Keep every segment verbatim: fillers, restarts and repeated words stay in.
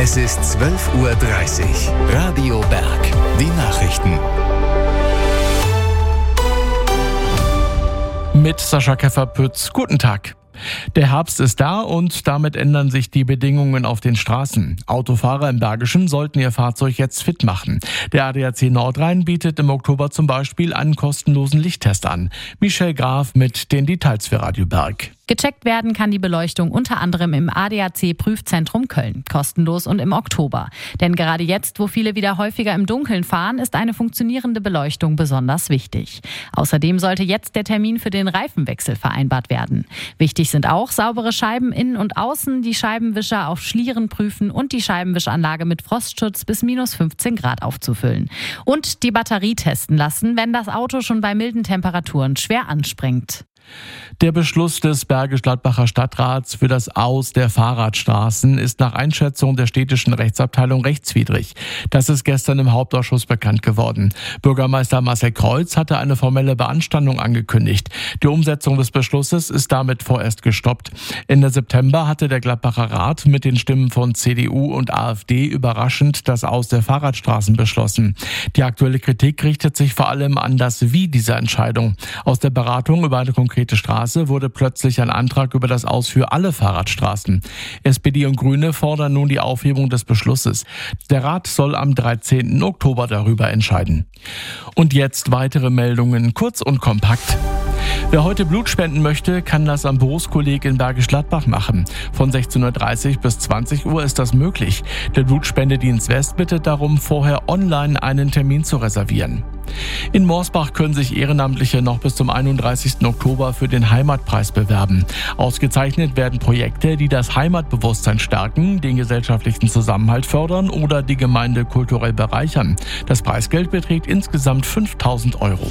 Es ist zwölf Uhr dreißig. Radio Berg. Die Nachrichten. Mit Sascha Keffer-Pütz. Guten Tag. Der Herbst ist da und damit ändern sich die Bedingungen auf den Straßen. Autofahrer im Bergischen sollten ihr Fahrzeug jetzt fit machen. Der A D A C Nordrhein bietet im Oktober zum Beispiel einen kostenlosen Lichttest an. Michelle Graf mit den Details für Radio Berg. Gecheckt werden kann die Beleuchtung unter anderem im A D A C-Prüfzentrum Köln. Kostenlos und im Oktober. Denn gerade jetzt, wo viele wieder häufiger im Dunkeln fahren, ist eine funktionierende Beleuchtung besonders wichtig. Außerdem sollte jetzt der Termin für den Reifenwechsel vereinbart werden. Wichtig sind auch saubere Scheiben innen und außen, die Scheibenwischer auf Schlieren prüfen und die Scheibenwischanlage mit Frostschutz bis minus fünfzehn Grad aufzufüllen. Und die Batterie testen lassen, wenn das Auto schon bei milden Temperaturen schwer anspringt. Der Beschluss des Bergisch-Gladbacher Stadtrats für das Aus der Fahrradstraßen ist nach Einschätzung der städtischen Rechtsabteilung rechtswidrig. Das ist gestern im Hauptausschuss bekannt geworden. Bürgermeister Marcel Kreuz hatte eine formelle Beanstandung angekündigt. Die Umsetzung des Beschlusses ist damit vorerst gestoppt. Ende September hatte der Gladbacher Rat mit den Stimmen von C D U und AfD überraschend das Aus der Fahrradstraßen beschlossen. Die aktuelle Kritik richtet sich vor allem an das Wie dieser Entscheidung. Aus der Beratung über eine konkrete Straße wurde plötzlich ein Antrag über das Aus für alle Fahrradstraßen. S P D und Grüne fordern nun die Aufhebung des Beschlusses. Der Rat soll am dreizehnten Oktober darüber entscheiden. Und jetzt weitere Meldungen, kurz und kompakt. Wer heute Blut spenden möchte, kann das am Berufskolleg in Bergisch Gladbach machen. Von sechzehn Uhr dreißig bis zwanzig Uhr ist das möglich. Der Blutspendedienst West bittet darum, vorher online einen Termin zu reservieren. In Morsbach können sich Ehrenamtliche noch bis zum einunddreißigsten Oktober für den Heimatpreis bewerben. Ausgezeichnet werden Projekte, die das Heimatbewusstsein stärken, den gesellschaftlichen Zusammenhalt fördern oder die Gemeinde kulturell bereichern. Das Preisgeld beträgt insgesamt fünftausend Euro.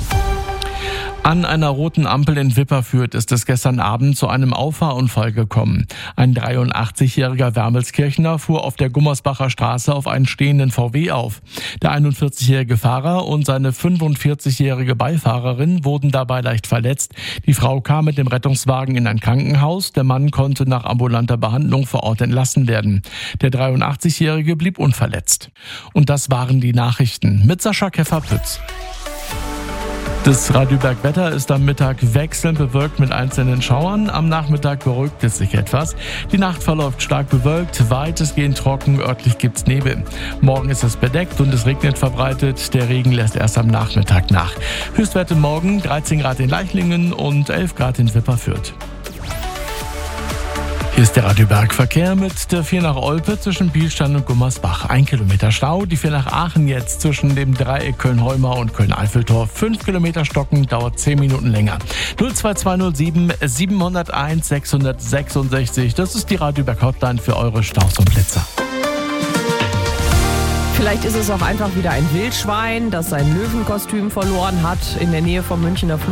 An einer roten Ampel in Wipperfürth ist es gestern Abend zu einem Auffahrunfall gekommen. Ein dreiundachtzigjähriger Wermelskirchner fuhr auf der Gummersbacher Straße auf einen stehenden V W auf. Der einundvierzigjährige Fahrer und seine fünfundvierzigjährige Beifahrerin wurden dabei leicht verletzt. Die Frau kam mit dem Rettungswagen in ein Krankenhaus. Der Mann konnte nach ambulanter Behandlung vor Ort entlassen werden. Der dreiundachtzigjährige blieb unverletzt. Und das waren die Nachrichten mit Sascha Keffer-Pütz. Das Radio Berg Wetter ist am Mittag wechselnd bewölkt mit einzelnen Schauern. Am Nachmittag beruhigt es sich etwas. Die Nacht verläuft stark bewölkt, weitestgehend trocken, örtlich gibt's Nebel. Morgen ist es bedeckt und es regnet verbreitet. Der Regen lässt erst am Nachmittag nach. Höchstwerte morgen dreizehn Grad in Leichlingen und elf Grad in Wipperfürth. Hier ist der Radio Berg Verkehr mit der vier nach Olpe zwischen Bielstein und Gummersbach. Ein Kilometer Stau. Die vier nach Aachen jetzt zwischen dem Dreieck Köln-Heumau und Köln-Eiffeltor. Fünf Kilometer stocken, dauert zehn Minuten länger. null zwei zwei null sieben sieben null eins sechs sechs sechs. Das ist die Radio Berg Hotline für eure Staus und Blitzer. Vielleicht ist es auch einfach wieder ein Wildschwein, das sein Löwenkostüm verloren hat in der Nähe vom Münchner Flughafen.